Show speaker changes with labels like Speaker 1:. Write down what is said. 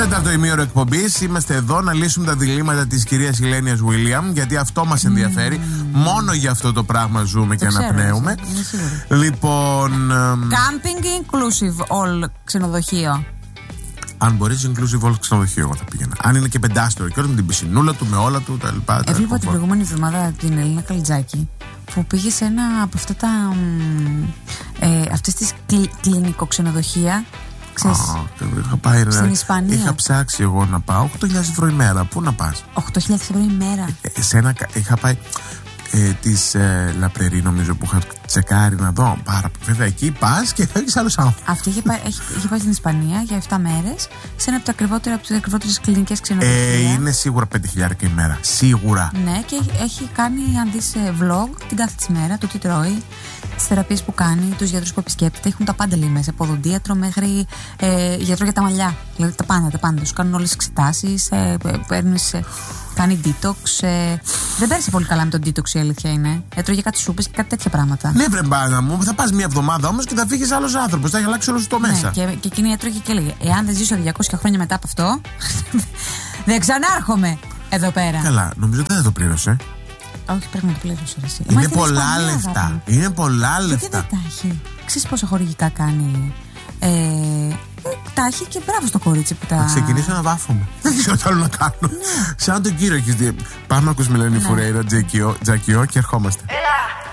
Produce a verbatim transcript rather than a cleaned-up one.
Speaker 1: Τέταρτο ημίωρο εκπομπής. Είμαστε εδώ να λύσουμε τα διλήμματα της κυρίας Ηλένιας William, γιατί αυτό μας ενδιαφέρει. Mm. Μόνο για αυτό το πράγμα ζούμε το και ξέρω, αναπνέουμε. Λοιπόν.
Speaker 2: Camping inclusive all ξενοδοχείο.
Speaker 1: Αν μπορείς, inclusive all ξενοδοχείο, εγώ θα πήγαινα. Αν είναι και πεντάστερο και με την πισινούλα του, με όλα του τα λοιπά.
Speaker 2: Έβλεπα την προηγούμενη εβδομάδα την Ελίνα Καλιτζάκη που πήγε σε ένα από αυτά τα. Ε, αυτές τις κλι, κλινικοξενοδοχεία. Ξέρεις,
Speaker 1: oh, είχα πάει,
Speaker 2: στην Ισπανία.
Speaker 1: Είχα ψάξει εγώ να πάω. οκτώ χιλιάδες ευρώ ημέρα. Πού να πας?
Speaker 2: οκτώ χιλιάδες ευρώ ημέρα.
Speaker 1: Ε, σε ένα, είχα πάει. Ε, της ε, Λαπρερή, νομίζω, που είχα τσεκάρει να δω. Πάρα βέβαια, εκεί πας και έχεις άλλους άνθρωπους.
Speaker 2: Αυτή είχε πάει, έχει, είχε πάει στην Ισπανία για επτά μέρες σε ένα από τα ακριβότερα, από τις ακριβότερες κλινικές ξενοδοχεία.
Speaker 1: Ε, είναι σίγουρα πέντε χιλιάδες ημέρα. Σίγουρα.
Speaker 2: Ναι, και έχει, έχει κάνει, αν δεις vlog, την κάθε της μέρα, το τι τρώει, τις θεραπείες που κάνει, τους γιατρούς που επισκέπτεται. Έχουν τα πάντα, λέει, μέσα. Από οδοντίατρο μέχρι ε, γιατρό για τα μαλλιά. Δηλαδή τα πάντα, τα πάντα. Σου κάνουν όλες τις εξετάσεις, ε, παίρνεις. Ε, Κάνει detox. Ε, δεν πέρασε πολύ καλά με τον detox, η αλήθεια είναι. Έτρωγε κάτι σούπες και κάτι τέτοια πράγματα.
Speaker 1: Ναι, βρε μπάνα μου, θα πας μία εβδομάδα όμως και θα φύγεις άλλος άνθρωπος. Θα έχει αλλάξει όλο το μέσα.
Speaker 2: Ναι, και, και εκείνη έτρωγε και έλεγε: εάν δεν ζήσω διακόσια χρόνια μετά από αυτό, δεν ξανάρχομαι εδώ πέρα.
Speaker 1: Καλά, νομίζω δεν θα το πλήρωσε.
Speaker 2: Όχι, πρέπει να το πλήρωσε. Εσύ.
Speaker 1: Είναι πολλά λεφτά. Αγάπη. Είναι πολλά λεφτά.
Speaker 2: Γιατί δεν τα έχει. Ξέρεις πόσα χορηγικά κάνει. Ε, τα έχει και μπράβο στο κορίτσι που τα.
Speaker 1: Θα ξεκινήσω να βάφομαι. Δεν ξέρω τι άλλο να κάνω. Σαν τον κύριο έχεις δει. Πάμε να ακούσουμε Ελένη Φουρέιρα, Τζακιό και ερχόμαστε.